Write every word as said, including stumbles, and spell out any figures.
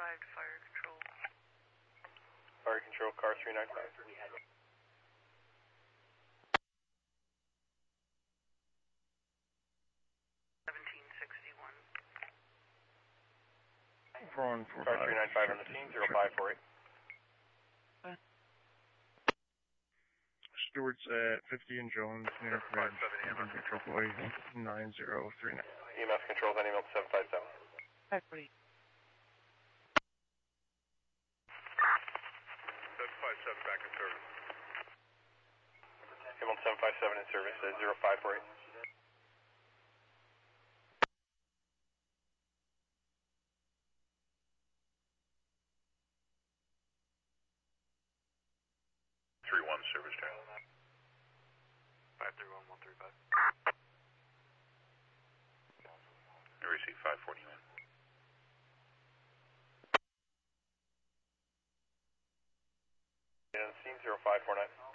five to fire control. Fire control, car three nine five. seventeen sixty-one. four one four Car three nine five on the team, zero five four eight. Stewart's at fifty and Jones, near Bridge, triple A nine zero three nine. E M F controls on email to seven five seven. Equity. seven five seven back in service. Email seven five seven in service at zero five four eight. three one service tower. five three one one three five. I receive five forty-nine. And scene zero five four nine.